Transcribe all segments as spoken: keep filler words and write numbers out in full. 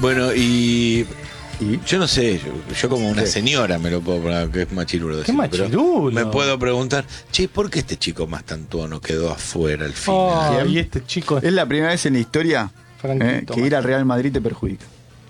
Bueno, y... ¿Y? Yo no sé, yo, yo como una señora me lo puedo poner, que es machirulo decir, ¿Qué machirulo? me puedo preguntar, che, ¿por qué este chico Mastantuono quedó afuera al final? Oh, y este chico Es la primera vez en la historia eh, que ir al Real Madrid te perjudica.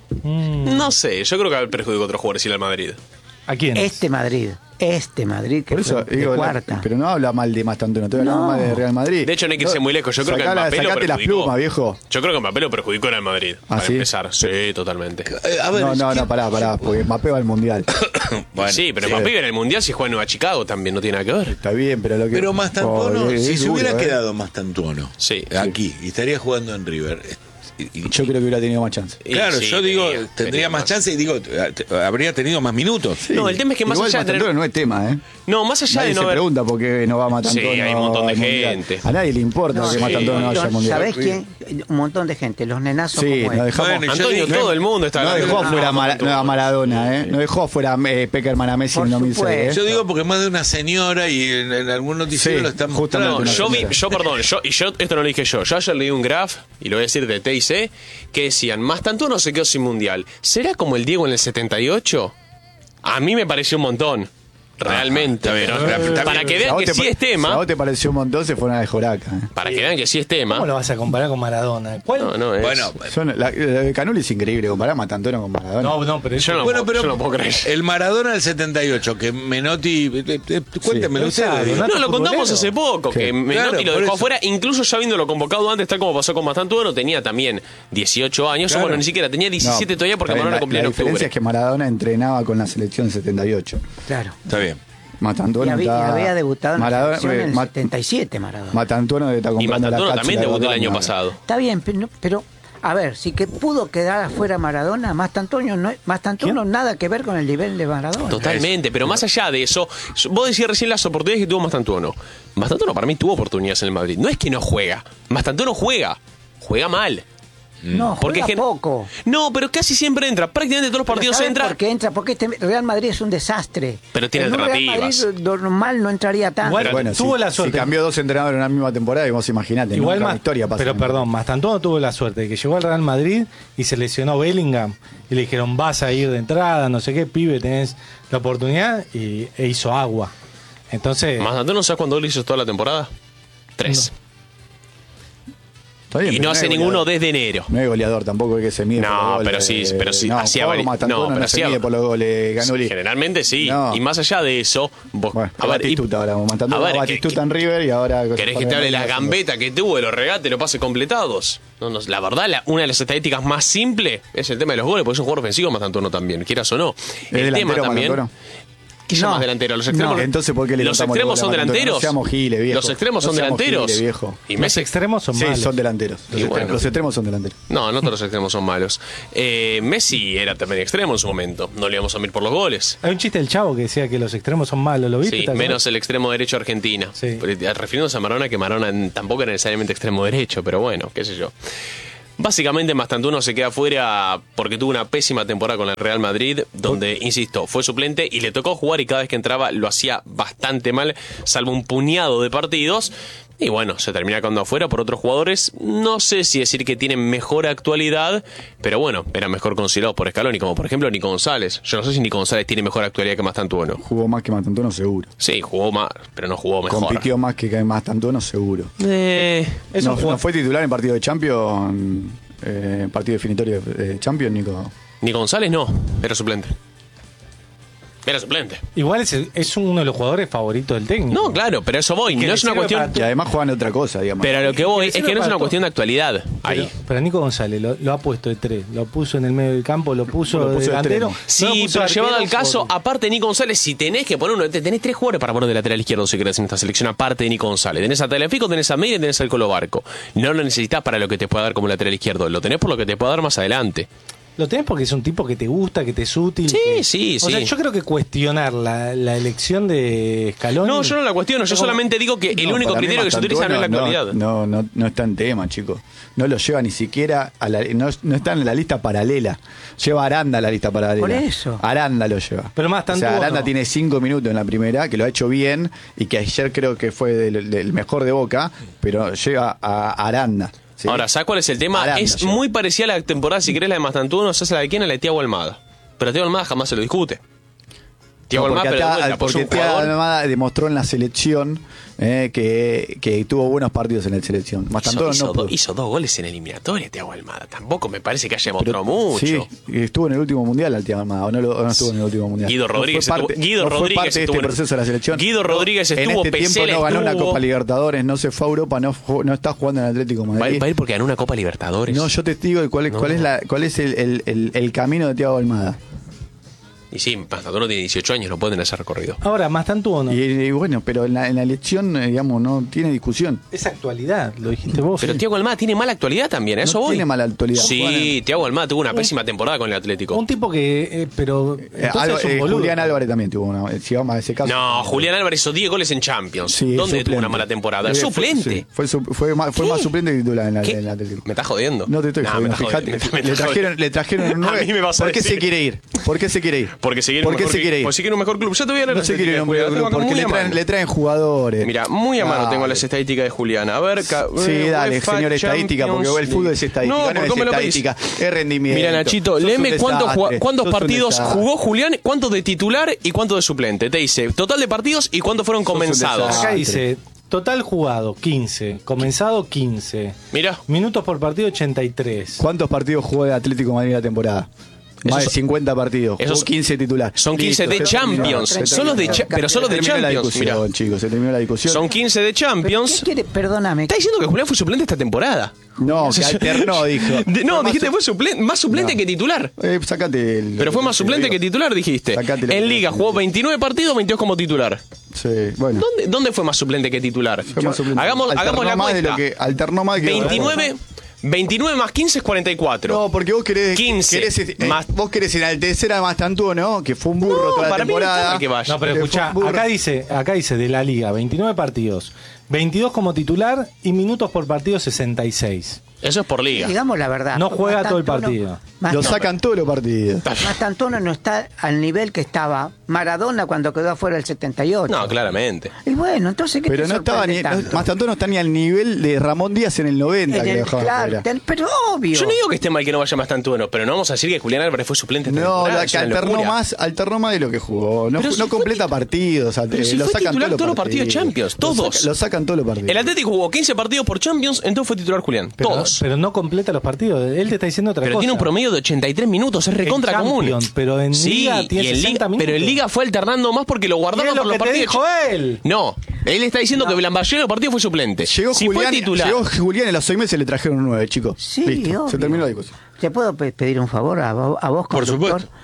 Mm. No sé, yo creo que perjudicó a otros jugadores ir al Madrid. ¿A quién? Este Madrid, este Madrid que Por eso, fue de digo, la- cuarta. pero no habla mal de Mastantuono, te habla No. mal de Real Madrid. De hecho, no hay que irse muy lejos. Yo creo que Sacala- Mbappé lo sacate las perjudicó. plumas, viejo. Yo creo que Mbappé lo perjudicó en el Madrid. ¿Ah, para sí? empezar. Sí, totalmente. Eh, a ver, No, no, ¿quién- no, pará, pará, porque Mbappé va al Mundial. Bueno, sí, pero sí. Mbappé iba en el Mundial si juega en Nueva Chicago también, no tiene nada que ver. Está bien, pero lo que... Pero Mastantuono, Oh, es- si es se duro, hubiera eh. quedado Mastantuono Sí. aquí y estaría jugando en River... y- y- Yo creo que hubiera tenido más chance. Y Claro, sí, yo digo, tenía- tendría tenía más chance y digo, t- habría tenido más minutos. No, el tema es que más Igual allá de tener- Mastantuono no es tema, ¿eh? No, más allá Nadie de no se haber... pregunta por qué no va Mastantuono Sí, hay un montón de al Mundial. gente. A nadie le importa No, que sí, Mastantuono no vaya al Mundial. ¿Sabés quién? Un montón de gente, los nenazos Sí, como nos él. dejamos... Bueno, y yo Antonio, digo- todo el mundo está No hablando dejó de- fuera a No, Mara- todo. no, a Maradona, ¿eh? No dejó fuera eh, Peckerman a Messi Por en dos mil seis. ¿eh? supuesto. Yo digo porque más de una señora y en, en algún noticiero Sí, lo están justamente mostrando. No, una yo vi, señora. yo perdón, yo, y yo esto no lo dije yo. Yo ayer leí un graph, y lo voy a decir de T I C, que decían, Mastantuono se quedó sin mundial. ¿Será como el Diego en el setenta y ocho? A mí me pareció un montón. Realmente. Ajá, está bien, pero- está bien. para que Si a vean vos que te sí pa- es Si a tema. vos te pareció un montón, se fueron a de Joraca. ¿eh? Para que vean que sí es tema. ¿Cómo lo vas a comparar con Maradona? ¿Cuál? No, no, es... Bueno, Son, la, la de Canuli es increíble, comparar a Matantuono con Maradona. No, no, pero Yo no, bueno, puedo- pero yo no puedo creer. el Maradona del setenta y ocho, que Menotti... eh, eh, cuéntemelo Sí. ustedes. digo. Exacto. No, lo contamos futbolero. hace poco, Sí. que Menotti Claro, lo por dejó eso. afuera, incluso ya habiéndolo convocado antes, tal como pasó con Mastantuono, tenía también dieciocho años, Claro. o bueno, ni siquiera, tenía diecisiete No, todavía porque está bien, Maradona la, cumplía en la diferencia octubre. es que Maradona entrenaba con la selección setenta y ocho. Claro. Está bien. Matantuono Y había, está- y había debutado en Maradona- la selección en el Ma- setenta y siete, Maradona. Matantuono está Y comprando la Mastantuono también cápsula de debutó el Borgoña año ahora. pasado. Está bien, pero, no- pero a ver, si que pudo quedar afuera Maradona, Mastantuono no, Mastantuono nada que ver con el nivel de Maradona. Totalmente, pero más allá de eso, vos decías recién las oportunidades que tuvo Mastantuono. Mastantuono para mí tuvo oportunidades en el Madrid. No es que no juega, Mastantuono juega, juega mal. No, Porque juega es que- poco. No, pero casi siempre entra, prácticamente todos los Pero partidos ¿saben entra. por qué entra? Porque este Real Madrid es un desastre. Pero tiene en un Real alternativas. Madrid normal no entraría tanto. Igual- Bueno, Tuvo si, la suerte. si cambió dos entrenadores en una misma temporada, y vos imaginate, Igual nunca en más, la historia pasa. pero perdón, Mastantuono tuvo la suerte de que llegó al Real Madrid y se lesionó Bellingham y le dijeron vas a ir de entrada, no sé qué, pibe, tenés la oportunidad y, e hizo agua. Entonces, Mastantuono, ¿sabes cuándo lo hizo toda la temporada? Tres. Está bien, Y pero no hace es ninguno goleador. desde enero. No es goleador tampoco, es que se mide No, por los goles. pero sí, pero sí, no, hacía jugador vari- como Matantuono no, pero no se hacía- mide por los goles, Ganuli. Generalmente sí. No. Y más allá de eso, vos, Bueno, a ver, y- Batistuta ahora, Matantuono, a ver, Batistuta que- en River y ahora... ¿querés que te hable de las gambetas que tuvo, de los regates, los pases completados? No, no, la verdad, la- una de las estadísticas más simples es el tema de los goles, porque es un jugador ofensivo Mastantuono también, quieras o no. El tema delantero, también... Matantuono? ¿Qué No. llamas delantero? Los extremos, No, entonces, ¿por qué le ¿Los contamos extremos los son goles a Matantuono? delanteros? No seamos giles, viejo. Los extremos No son seamos delanteros. giles, viejo. Y los Messi... extremos son Sí, malos. son delanteros. Los, Y extremos, bueno. los extremos son delanteros. No, no todos los extremos son malos. Eh, Messi era también extremo en su momento. No le íbamos a mirar por los goles. hay un chiste del Chavo que decía que los extremos son malos, ¿lo viste? Sí, ¿Te acuerdas? menos el extremo derecho argentina. Sí. Pero, refiriéndose a Maradona, que Maradona tampoco era necesariamente extremo derecho, pero bueno, qué sé yo. Básicamente Mastantuono se queda fuera porque tuvo una pésima temporada con el Real Madrid, donde, insisto, fue suplente y le tocó jugar y cada vez que entraba lo hacía bastante mal, salvo un puñado de partidos. Y bueno, se termina quedando afuera por otros jugadores. No sé si decir que tienen mejor actualidad, pero bueno, eran mejor considerados por Scaloni, como por ejemplo Nico González. Yo no sé si Nico González tiene mejor actualidad que Mastantuono. Jugó más que Matantuono, seguro. Sí, jugó más, pero no jugó mejor. Compitió más que Matantuono, seguro. Eh, Es no, un jugador- no fue titular en partido de Champions, eh, partido definitorio de Champions, Nico. Nico González no, era suplente. Era suplente. Igual es, es uno de los jugadores favoritos del técnico. No, claro, pero a eso voy. Que No le es una sirve cuestión. Y además juegan otra cosa, digamos. Pero a lo que voy que es que no es para una todo. cuestión de actualidad. Ahí. Pero, pero Nico González lo, lo ha puesto de tres, lo puso en el medio del campo, lo puso, Lo puso de de delantero. extremo. Sí, no lo puso pero de llevado al arquero caso, por- aparte de Nico González, si tenés que poner uno, te- tenés tres jugadores para poner de lateral izquierdo si querés en esta selección, aparte de Nico González. Tenés a Tagliafico, tenés a Media y tenés al Colo Barco. No lo necesitas para lo que te pueda dar como lateral izquierdo, lo tenés por lo que te pueda dar más adelante. Lo tenés porque es un tipo que te gusta, que te es útil. Sí, que- sí, O sea, sí. yo creo que cuestionar la, la elección de Scaloni... No, yo no la cuestiono, yo No, solamente digo que el No, único para mí criterio que se utiliza no es la Mastantuono actualidad. No, no, no está en tema, chicos. No lo lleva ni siquiera a la, no, no está en la lista paralela. Lleva a Aranda a la lista paralela. Por eso. Aranda lo lleva. Pero O sea, Mastantuono- Aranda tiene cinco minutos en la primera, que lo ha hecho bien y que ayer creo que fue del, del mejor de Boca, pero lleva a Aranda. ¿sí? Ahora, ¿sabes cuál es el tema? Aranda, es sí. muy parecida a la temporada, si querés, la de Mastantuono, ¿sabes la de quién? La de Thiago Almada. Pero Thiago Almada jamás se lo discute. Thiago No, Almada, porque pero de acá- vuelta, pues, porque un Thiago jugador- Almada demostró en la selección eh, que, que tuvo buenos partidos en la selección. Más Hizo, tanto hizo no do- pudo. hizo dos goles en eliminatoria, Thiago Almada. Tampoco me parece que haya demostrado mucho. Sí, estuvo en el último mundial al Thiago Almada, o no, lo- o no estuvo en el último mundial. Guido No Rodríguez fue estuvo- parte, Guido no fue Rodríguez parte de estuvo este en- proceso de la selección. Guido Rodríguez en estuvo, este tiempo Pesela no ganó una estuvo. Copa Libertadores, no se fue a Europa, no, jugó- no está jugando en el Atlético de Va, Madrid. va a ir porque ganó una Copa Libertadores. No, yo te digo de cuál es, No. cuál es, la, cuál es el, el, el, el camino de Thiago Almada. Y sí, Mastantuono tiene dieciocho años, no pueden hacer recorrido. Ahora, Mastantuono. Y, y bueno, pero en la, en la elección, eh, digamos, no tiene discusión. Es actualidad, lo dijiste vos. Pero Thiago Almada tiene mala actualidad también, ¿a eso No voy? tiene mala actualidad. Sí, Juan- Thiago Almada tuvo una pésima temporada con el Atlético. Un tipo que. eh, pero. Eh, entonces Alba- es un eh, boludo. Julián Álvarez también tuvo una. eh, Si vamos a ese caso. No, Julián Álvarez hizo diez goles en Champions. Sí, ¿Dónde suplente. tuvo una mala temporada? Eh, fue- Suplente. sí, Fue, su- fue, más, fue ¿Qué? más suplente que titular en la, ¿Qué? en el Atlético. ¿Me estás jodiendo? No te estoy Nah, me jodiendo. estás Fíjate, jodiendo, me- me le, estás trajeron, jodiendo. le trajeron un nueve. A mí me vas a ¿Por qué decir. se quiere ir? ¿Por qué se quiere ir? Porque se quiere ¿Por un qué mejor se quiere ir? Porque se quiere un mejor club. Ya te voy a leer No las se quiere ir a un estadísticas de club Julián, porque muy le a traen, mano. le traen jugadores. Mira, muy a mano Dale. tengo las estadísticas de Julián. A ver, ca- Sí, eh, dale, UEFA señor estadística, porque Champions el fútbol es League. estadística, No, no, ¿por es qué me lo pedís? estadística, es rendimiento. Mira, Nachito, Sos un léeme cuántos, desastre, jugá- cuántos sos un partidos desastre. jugó Julián, cuántos de titular y cuántos de suplente. Te dice total de partidos y cuántos fueron un comenzados. desastre. Acá dice: total jugado, quince. Comenzado, quince. Mira, Minutos por partido, ochenta y tres. ¿Cuántos partidos jugó el Atlético de Madrid la temporada? Más Esos- de cincuenta partidos. esos- Jugó quince titular. son quince Listo, de se terminó. Champions. Se Solo de terminó. cha- pero solo de Se terminó la Champions. discusión, Mira. chicos, se terminó la discusión. son quince de ¿Pero Champions. ¿Qué quiere? Perdóname. ¿Está diciendo que Julián fue suplente esta temporada? No, que alternó, dijo. De- no, Fue más dijiste su- fue suplente, más suplente No. que titular. Eh, sacate el- Pero fue más te lo suplente digo. que titular, dijiste. Sacate lo que En te Liga digo. jugó veintinueve partidos, veintidós como titular. Sí, bueno. ¿Dónde, dónde fue más suplente que titular? Fue más suplente. Hagamos, Alternó hagamos la más de cuenta. lo que alternó más que veintinueve, veintinueve más quince es cuarenta y cuatro. No, porque vos querés, quince querés, eh, más- vos querés enaltecer a Mastantuono, que fue un burro No, toda la para mí no temporada. está que vaya. No, pero Que fue escuchá, un burro. acá dice, acá dice de la liga, veintinueve partidos, veintidós como titular y minutos por partido, sesenta y seis. Eso es por liga. Digamos la verdad. No juega todo el Mastantuono- partido. Mas- Lo sacan todos los partidos. Mastantuono no está al nivel que estaba Maradona cuando quedó afuera del setenta y ocho. No, claramente. Y bueno, entonces, ¿qué Pero te no estaba ni. sorprende No, tanto? Mastantuono está ni al nivel de Ramón Díaz en el noventa, En que el- lo dejaban claro, fuera. ten- pero obvio. Yo no digo que esté mal que no vaya más tanto bueno, pero no vamos a decir que Julián Álvarez fue suplente esta No, temporada, la es que una alternó locura. más, alternó más de lo que jugó. No, Pero no si fue completa titu- partidos. Pero eh, si lo fue sacan titular todos todos los partidos de Champions, Lo todos. saca- Lo sacan todos los partidos. El Atlético jugó quince partidos por Champions, entonces fue titular Julián. Pero, Todos. pero no completa los partidos. Él te está diciendo otra Pero cosa. tiene un promedio de ochenta y tres minutos, es recontra En común. Champions, pero en Sí, Liga tiene y en sesenta Liga- minutos. Pero en Liga fue alternando más porque lo ¿Qué guardaba es lo por los que te partidos. dijo él? No, él está diciendo que la mayoría de los partidos fue suplente. Llegó, si Julián, fue titular. llegó Julián en los seis meses le trajeron un nueve, chicos. Sí, Listo, obvio. se terminó la discusión. ¿Te puedo pe- pedir un favor a, vo- a vos, Por conductor? supuesto.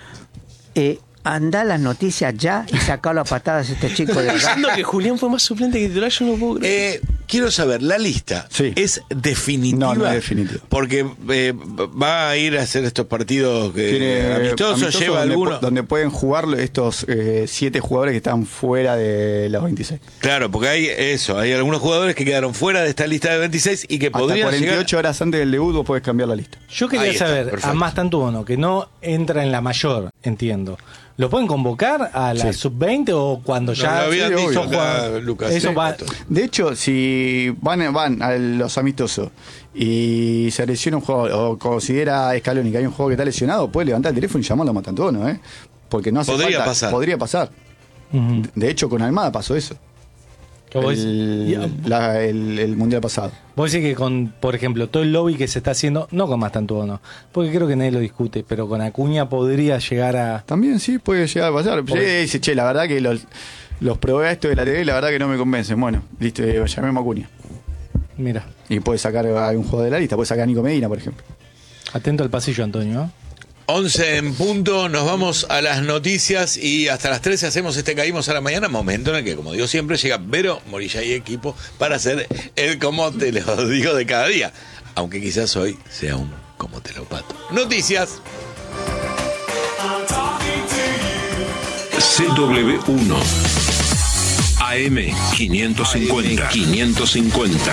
Eh, andá las noticias ya y sacalo a patadas a este chico de Está acá. diciendo que Julián fue más suplente que titular, yo no puedo creer. Eh, quiero saber, ¿la lista Sí. es definitiva? No, no es definitiva. Porque eh, va a ir a hacer estos partidos que, Tiene amistosos, amistosos lleva donde, algunos. pu- donde pueden jugar estos eh, siete jugadores que están fuera de los veintiséis. Claro, porque hay eso, hay algunos jugadores que quedaron fuera de esta lista de veintiséis y que Hasta podrían cuarenta y ocho llegar. horas antes del debut vos podés cambiar la lista. Yo quería Ahí está, saber, perfecto. a más Mastantuono, que no entra en la mayor, entiendo. ¿Lo pueden convocar a la Sí. sub veinte o cuando Nos ya lo habían sí, dicho son acá, jugadores? Lucas. Eso Sí, va- esto. De hecho, si van, van a los amistosos y se lesiona un jugador o considera Scaloni que hay un jugador que está lesionado, puede levantar el teléfono y llamarlo a Mastantuono, ¿eh? Porque no hace Podría falta. pasar. Podría pasar. Ujú. De hecho, con Almada pasó eso. Que vos, El, y- la- el- el mundial pasado. vos decís que con, por ejemplo, todo el lobby que se está haciendo, no con Mastantuono, porque creo que nadie lo discute, pero con Acuña podría llegar a... También sí, puede llegar a pasar. Por- Sí, dice, che, la verdad que los, los probé a esto de la T V, la verdad que no me convencen. Bueno, listo, eh, llamemos a Acuña. Mira, Y puede sacar a un jugador de la lista, puede sacar a Nico Medina, por ejemplo. atento al pasillo, Antonio. ¿eh? once en punto, nos vamos a las noticias y hasta las trece hacemos este Caímos a la Mañana, momento en el que, como digo siempre, llega Vero Morilla y equipo para hacer el como te lo digo de cada día, aunque quizás hoy sea un como te lo pato. Noticias. C W uno A M quinientos cincuenta quinientos cincuenta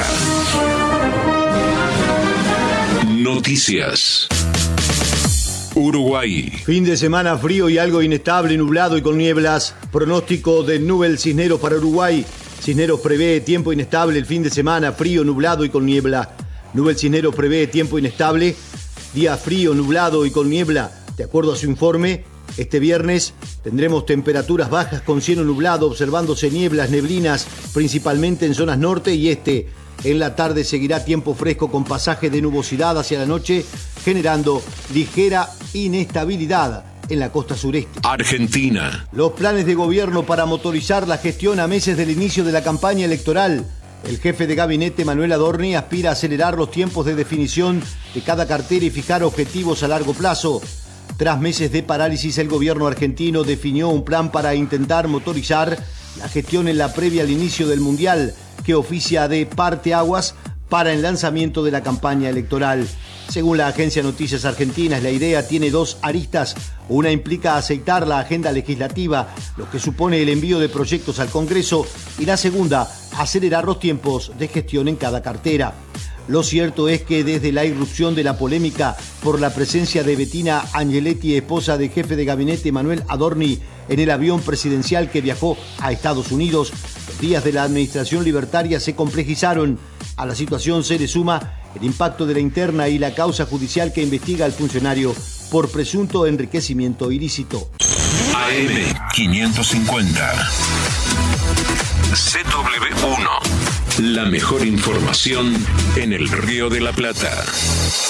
Noticias. Uruguay. Fin de semana frío y algo inestable, nublado y con nieblas. Pronóstico de Nubel Cisneros para Uruguay. Cisneros prevé tiempo inestable el fin de semana, frío, nublado y con niebla. Nubel Cisneros prevé tiempo inestable, día frío, nublado y con niebla. De acuerdo a su informe, este viernes tendremos temperaturas bajas con cielo nublado, observándose nieblas, neblinas, principalmente en zonas norte y este. En la tarde seguirá tiempo fresco con pasaje de nubosidad hacia la noche, generando ligera inestabilidad en la costa sureste. Argentina. Los planes de gobierno para motorizar la gestión a meses del inicio de la campaña electoral. El jefe de gabinete, Manuel Adorni, aspira a acelerar los tiempos de definición de cada cartera y fijar objetivos a largo plazo. Tras meses de parálisis, el gobierno argentino definió un plan para intentar motorizar la gestión en la previa al inicio del Mundial, que oficia de parteaguas para el lanzamiento de la campaña electoral. Según la agencia Noticias Argentinas, la idea tiene dos aristas. Una implica aceitar la agenda legislativa, lo que supone el envío de proyectos al Congreso, y la segunda, acelerar los tiempos de gestión en cada cartera. Lo cierto es que desde la irrupción de la polémica por la presencia de Bettina Angeletti, esposa del jefe de gabinete Manuel Adorni, en el avión presidencial que viajó a Estados Unidos, los días de la administración libertaria se complejizaron. A la situación se le suma el impacto de la interna y la causa judicial que investiga al funcionario por presunto enriquecimiento ilícito. A M quinientos cincuenta. C W uno. La mejor información en el Río de la Plata.